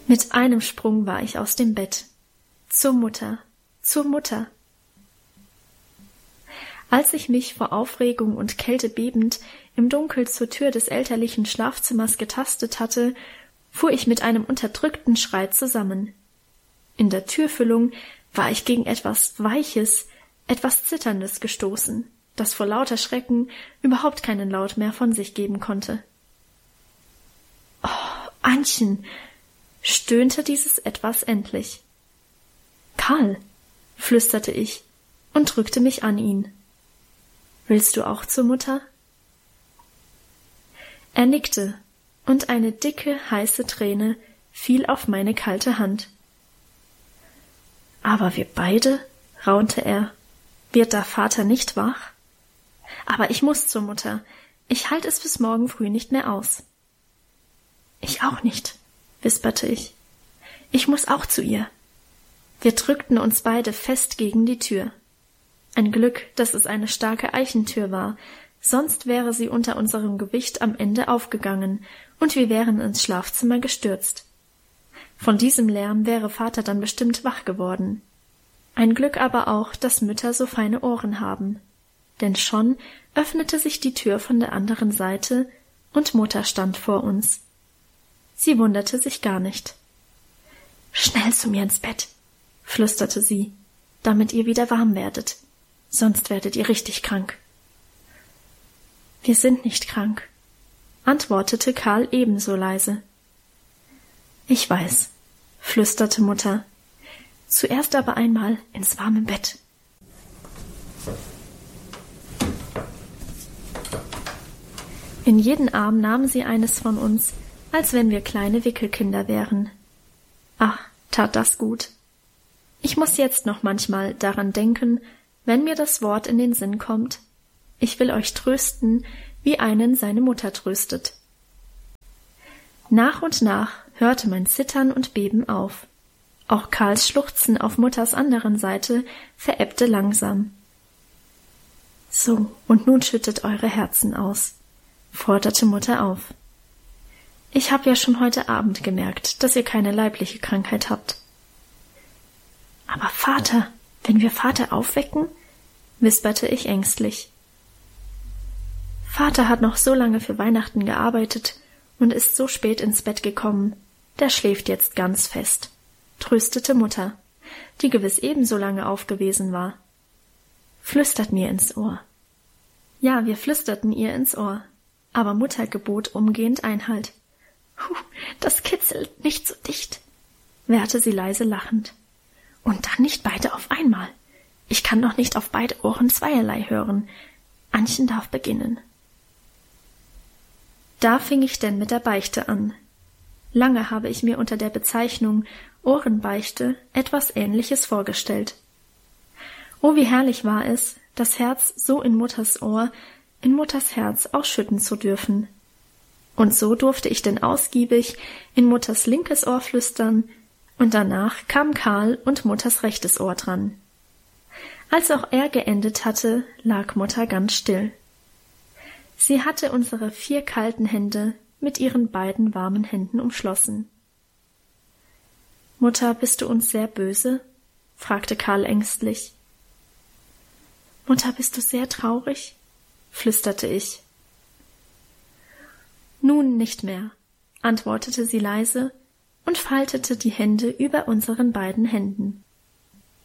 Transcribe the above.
Mit einem Sprung war ich aus dem Bett. Zur Mutter, zur Mutter. Als ich mich vor Aufregung und Kälte bebend im Dunkel zur Tür des elterlichen Schlafzimmers getastet hatte, fuhr ich mit einem unterdrückten Schrei zusammen. In der Türfüllung war ich gegen etwas Weiches, etwas Zitterndes gestoßen, das vor lauter Schrecken überhaupt keinen Laut mehr von sich geben konnte. »Oh, Annchen«, stöhnte dieses Etwas endlich. »Karl«, flüsterte ich und drückte mich an ihn. »Willst du auch zur Mutter?« Er nickte, und eine dicke, heiße Träne fiel auf meine kalte Hand. »Aber wir beide«, raunte er, »wird da Vater nicht wach?« »Aber ich muss zur Mutter. Ich halte es bis morgen früh nicht mehr aus.« »Ich auch nicht«, wisperte ich. »Ich muss auch zu ihr.« Wir drückten uns beide fest gegen die Tür. Ein Glück, dass es eine starke Eichentür war, sonst wäre sie unter unserem Gewicht am Ende aufgegangen, und wir wären ins Schlafzimmer gestürzt. Von diesem Lärm wäre Vater dann bestimmt wach geworden. Ein Glück aber auch, dass Mütter so feine Ohren haben. Denn schon öffnete sich die Tür von der anderen Seite, und Mutter stand vor uns. Sie wunderte sich gar nicht. »Schnell zu mir ins Bett«, flüsterte sie, »damit ihr wieder warm werdet. Sonst werdet ihr richtig krank.« »Wir sind nicht krank«, antwortete Karl ebenso leise. »Ich weiß«, flüsterte Mutter, »zuerst aber einmal ins warme Bett.« In jeden Arm nahm sie eines von uns, als wenn wir kleine Wickelkinder wären. Ach, tat das gut. Ich muss jetzt noch manchmal daran denken, wenn mir das Wort in den Sinn kommt: Ich will euch trösten, wie einen seine Mutter tröstet. Nach und nach hörte mein Zittern und Beben auf. Auch Karls Schluchzen auf Mutters anderen Seite verebbte langsam. »So, und nun schüttet eure Herzen aus«, forderte Mutter auf. »Ich hab ja schon heute Abend gemerkt, dass ihr keine leibliche Krankheit habt.« »Aber Vater, wenn wir Vater aufwecken?«, wisperte ich ängstlich. »Vater hat noch so lange für Weihnachten gearbeitet und ist so spät ins Bett gekommen. Der schläft jetzt ganz fest«, tröstete Mutter, die gewiss ebenso lange aufgewesen war. »Flüstert mir ins Ohr.« Ja, wir flüsterten ihr ins Ohr, aber Mutter gebot umgehend Einhalt. »Das kitzelt nicht so dicht«, wehrte sie leise lachend. »Und dann nicht beide auf einmal. Ich kann doch nicht auf beide Ohren zweierlei hören. Annchen darf beginnen.« Da fing ich denn mit der Beichte an. Lange habe ich mir unter der Bezeichnung Ohrenbeichte etwas Ähnliches vorgestellt. Oh, wie herrlich war es, das Herz so in Mutters Ohr, in Mutters Herz ausschütten zu dürfen. Und so durfte ich denn ausgiebig in Mutters linkes Ohr flüstern, und danach kam Karl und Mutters rechtes Ohr dran. Als auch er geendet hatte, lag Mutter ganz still. Sie hatte unsere 4 kalten Hände mit ihren beiden warmen Händen umschlossen. »Mutter, bist du uns sehr böse?«, fragte Karl ängstlich. »Mutter, bist du sehr traurig?«, flüsterte ich. »Nun nicht mehr«, antwortete sie leise und faltete die Hände über unseren beiden Händen.